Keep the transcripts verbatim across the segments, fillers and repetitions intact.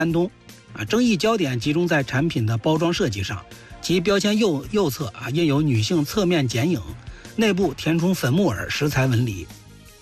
山东啊，争议焦点集中在产品的包装设计上，其标签右右侧啊印有女性侧面剪影，内部填充粉木耳食材纹理。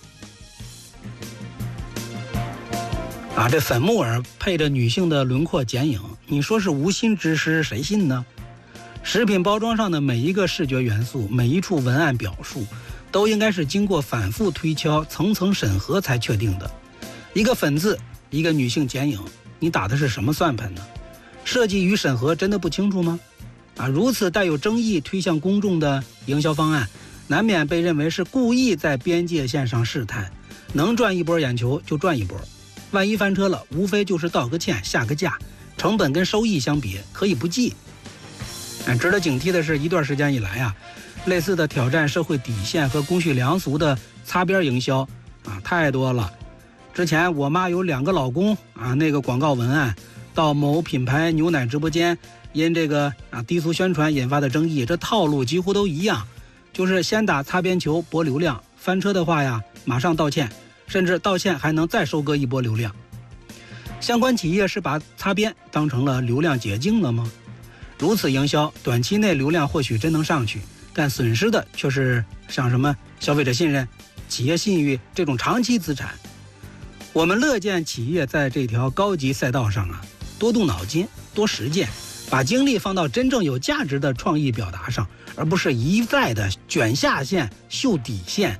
啊，这粉木耳配着女性的轮廓剪影，你说是无心之失，谁信呢？食品包装上的每一个视觉元素，每一处文案表述，都应该是经过反复推敲、层层审核才确定的。一个粉字，一个女性剪影，你打的是什么算盘呢？设计与审核真的不清楚吗？啊，如此带有争议推向公众的营销方案，难免被认为是故意在边界线上试探，能赚一波眼球就赚一波。万一翻车了，无非就是道个歉下个价，成本跟收益相比可以不计。嗯，值得警惕的是，一段时间以来啊，类似的挑战社会底线和公序良俗的擦边营销啊太多了。之前我妈有两个老公啊，那个广告文案到某品牌牛奶直播间，因这个啊低俗宣传引发的争议，这套路几乎都一样，就是先打擦边球博流量，翻车的话呀马上道歉，甚至道歉还能再收割一波流量。相关企业是把擦边当成了流量捷径了吗？如此营销，短期内流量或许真能上去，但损失的却是像什么消费者信任、企业信誉这种长期资产。我们乐见企业在这条高级赛道上啊，多动脑筋，多实践，把精力放到真正有价值的创意表达上，而不是一再的卷下限、秀底线。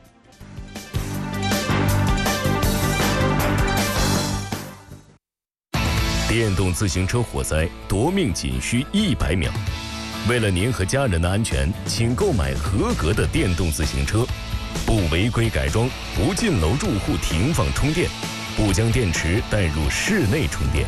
电动自行车火灾夺命仅需一百秒。为了您和家人的安全，请购买合格的电动自行车，不违规改装，不进楼住户停放充电，不将电池带入室内充电。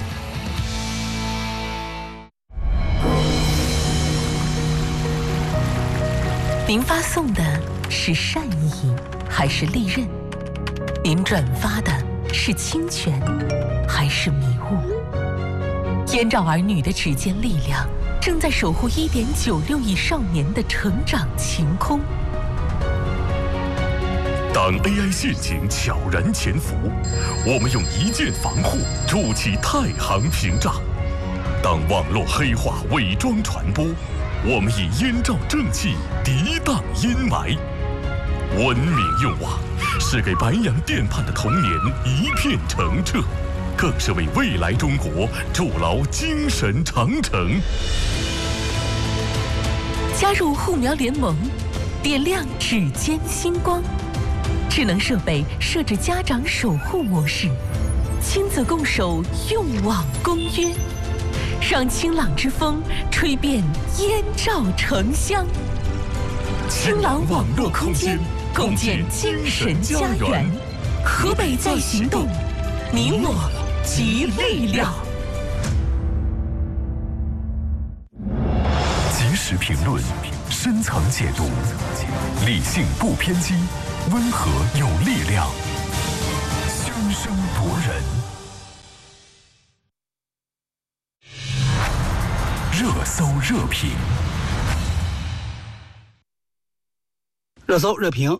您发送的是善意还是利刃？您转发的是侵权还是迷雾？燕赵儿女的指尖力量正在守护 一点九六亿少年的成长晴空。 当 A I 陷阱悄然潜伏，我们用一键防护筑起太行屏障；当网络黑化伪装传播，我们以燕赵正气涤荡阴霾。文明用网是给白洋淀畔的童年一片澄澈，更是为未来中国筑牢精神长城。 加入护苗联盟，点亮指尖星光。智能设备设置家长守护模式，亲子共守用网公约，让清朗之风吹遍燕赵城乡。清朗网络空间，共建精神家园。河北在行动，你我集力量。 及时评论，深层解读，理性不偏激，温和有力量，声声夺人。热搜热评， 热搜热评。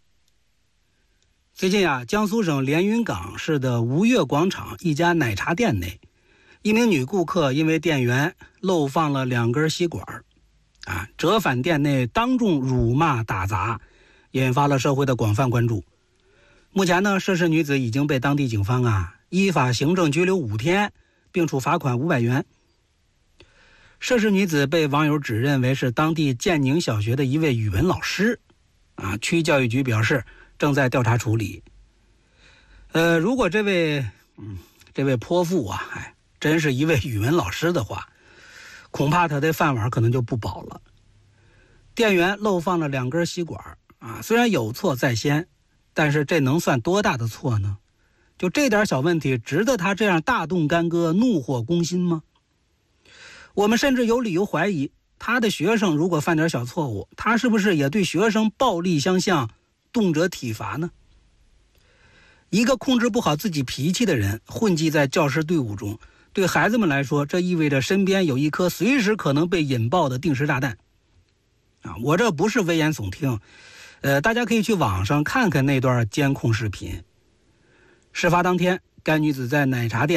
最近啊，江苏省连云港市的吴越广场一家奶茶店内，一名女顾客因为店员漏放了两根吸管，啊，折返店内当众辱骂打砸，引发了社会的广泛关注。目前呢，涉事女子已经被当地警方啊依法行政拘留五天，并处罚款五百元。涉事女子被网友指认为是当地建宁小学的一位语文老师，啊，区教育局表示正在调查处理。呃，如果这位嗯这位泼妇啊，哎，真是一位语文老师的话，恐怕他的饭碗可能就不保了。店员漏放了两根吸管啊，虽然有错在先，但是这能算多大的错呢？就这点小问题，值得他这样大动干戈、怒火攻心吗？我们甚至有理由怀疑，他的学生如果犯点小错误，他是不是也对学生暴力相向，动辄体罚呢？一个控制不好自己脾气的人混迹在教师队伍中，对孩子们来说，这意味着身边有一颗随时可能被引爆的定时炸弹。啊，我这不是危言耸听，呃，大家可以去网上看看那段监控视频。事发当天，该女子在奶茶店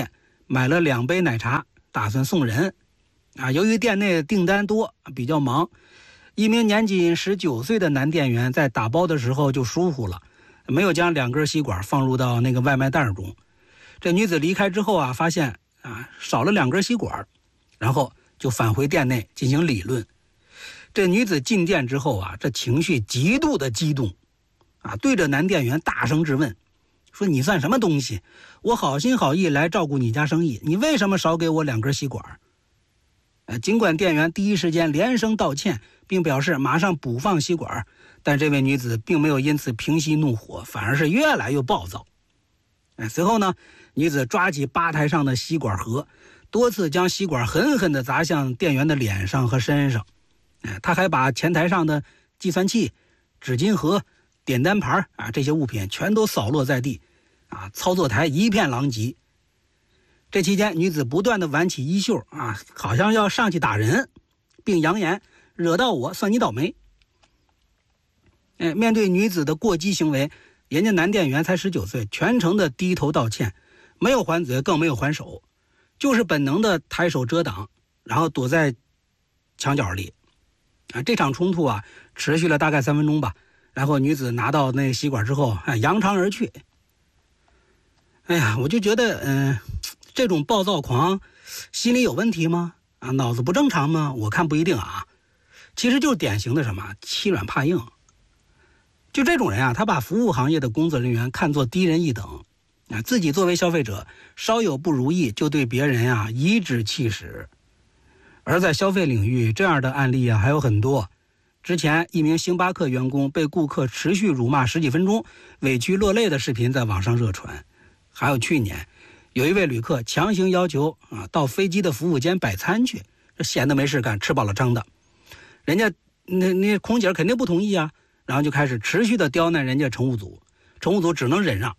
买了两杯奶茶，打算送人。啊，由于店内订单多，比较忙，一名年仅十九岁的男店员在打包的时候就疏忽了，没有将两根吸管放入到那个外卖袋中。这女子离开之后啊，发现啊少了两根吸管，然后就返回店内进行理论。这女子进店之后啊，这情绪极度的激动，啊，对着男店员大声质问，说你算什么东西？我好心好意来照顾你家生意，你为什么少给我两根吸管？呃，尽管店员第一时间连声道歉，并表示马上补放吸管，但这位女子并没有因此平息怒火，反而是越来越暴躁。哎，随后呢，女子抓起吧台上的吸管盒，多次将吸管狠狠地砸向店员的脸上和身上。哎，她还把前台上的计算器、纸巾盒、点单盘啊这些物品全都扫落在地，啊，操作台一片狼藉。这期间，女子不断地挽起衣袖啊，好像要上去打人，并扬言惹到我算你倒霉。哎，面对女子的过激行为，人家男店员才十九岁，全程的低头道歉，没有还嘴，更没有还手，就是本能的抬手遮挡，然后躲在墙角里。啊，这场冲突啊，持续了大概三分钟吧。然后女子拿到那吸管之后，哎，扬长而去。哎呀，我就觉得，嗯、呃，这种暴躁狂，心理有问题吗？啊，脑子不正常吗？我看不一定啊。其实就是典型的什么欺软怕硬。就这种人啊，他把服务行业的工作人员看作低人一等，啊，自己作为消费者稍有不如意就对别人啊颐指气使。而在消费领域，这样的案例啊还有很多。之前一名星巴克员工被顾客持续辱骂十几分钟，委屈落泪的视频在网上热传。还有去年，有一位旅客强行要求啊到飞机的服务间摆餐去，这闲的没事干，吃饱了撑的，人家那那空姐肯定不同意啊，然后就开始持续的刁难人家乘务组，乘务组只能忍让。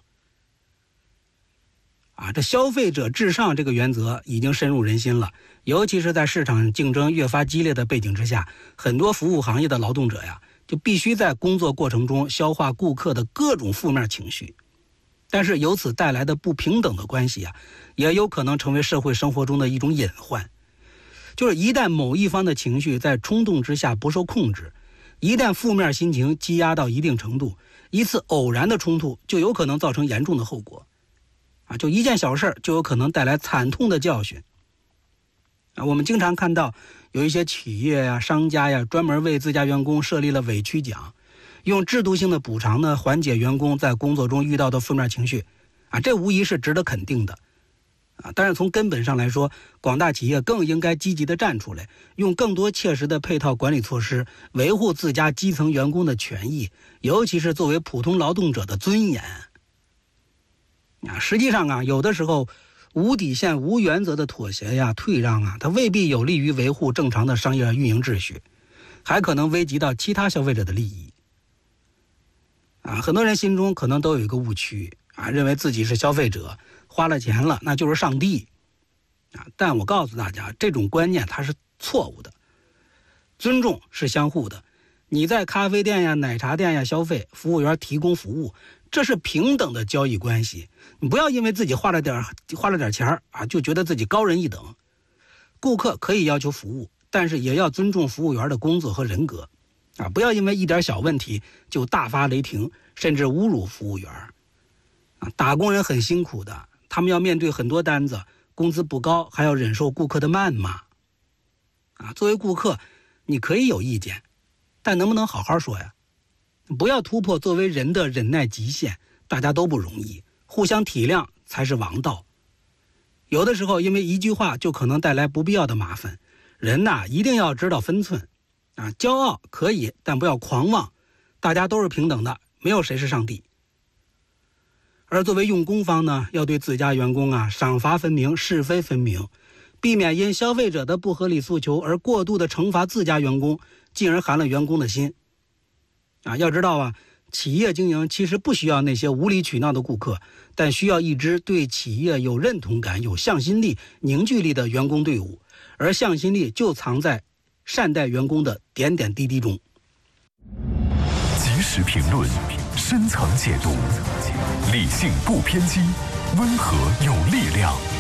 啊，这消费者至上这个原则已经深入人心了，尤其是在市场竞争越发激烈的背景之下，很多服务行业的劳动者呀，就必须在工作过程中消化顾客的各种负面情绪。但是由此带来的不平等的关系啊，也有可能成为社会生活中的一种隐患。就是一旦某一方的情绪在冲动之下不受控制，一旦负面心情积压到一定程度，一次偶然的冲突就有可能造成严重的后果。啊，就一件小事就有可能带来惨痛的教训。啊，我们经常看到有一些企业呀、商家呀，专门为自家员工设立了委屈奖，用制度性的补偿呢，缓解员工在工作中遇到的负面情绪。啊，这无疑是值得肯定的。啊，但是从根本上来说，广大企业更应该积极地站出来，用更多切实的配套管理措施，维护自家基层员工的权益，尤其是作为普通劳动者的尊严。啊，实际上啊，有的时候无底线、无原则的妥协呀、退让啊，它未必有利于维护正常的商业运营秩序，还可能危及到其他消费者的利益。啊，很多人心中可能都有一个误区啊，认为自己是消费者，花了钱了那就是上帝。啊，但我告诉大家，这种观念它是错误的。尊重是相互的，你在咖啡店呀、奶茶店呀消费，服务员提供服务，这是平等的交易关系。你不要因为自己花了点花了点钱啊，就觉得自己高人一等。顾客可以要求服务，但是也要尊重服务员的工作和人格啊，不要因为一点小问题就大发雷霆，甚至侮辱服务员啊。打工人很辛苦的，他们要面对很多单子，工资不高，还要忍受顾客的谩骂啊。作为顾客，你可以有意见，但能不能好好说呀？不要突破作为人的忍耐极限，大家都不容易，互相体谅才是王道。有的时候因为一句话就可能带来不必要的麻烦，人呐一定要知道分寸啊，骄傲可以，但不要狂妄，大家都是平等的，没有谁是上帝。而作为用工方呢，要对自家员工啊赏罚分明，是非分明，避免因消费者的不合理诉求而过度的惩罚自家员工，进而寒了员工的心。啊，要知道啊，企业经营其实不需要那些无理取闹的顾客，但需要一支对企业有认同感、有向心力、凝聚力的员工队伍，而向心力就藏在善待员工的点点滴滴中。 及时评论，深层解读，理性不偏激，温和有力量。